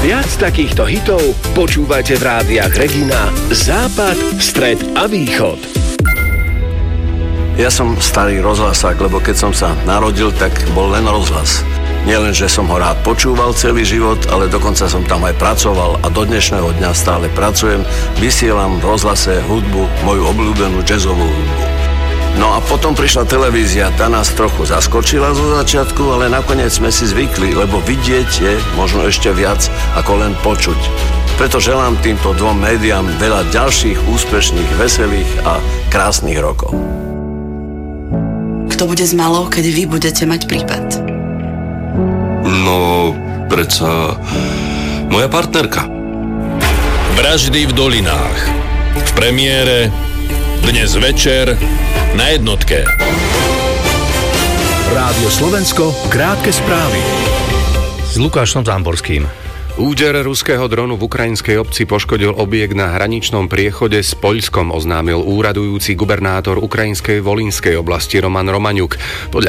Viac takýchto hitov počúvajte v rádiách Regina, Západ, Stred a Východ. Ja som starý rozhlasák, lebo keď som sa narodil, tak bol len rozhlas. Nielen, že som ho rád počúval celý život, ale dokonca som tam aj pracoval a do dnešného dňa stále pracujem. Vysielam v rozhlase hudbu, moju obľúbenú jazzovú hudbu. No a potom prišla televízia, tá nás trochu zaskočila zo začiatku, ale nakoniec sme si zvykli, lebo vidieť je možno ešte viac ako len počuť. Preto želám týmto dvom médiám veľa ďalších úspešných, veselých a krásnych rokov. Kto bude s malou, keď vy budete mať prípad? No, predsa moja partnerka. Vraždy v dolinách. V premiére dnes večer na jednotke. Rádio Slovensko, krátke správy. S Lukášom Zámborským. Úder ruského dronu v ukrajinskej obci poškodil objekt na hraničnom priechode s Poľskom, oznámil úradujúci gubernátor ukrajinskej Volínskej oblasti Roman Romaňuk. Podľa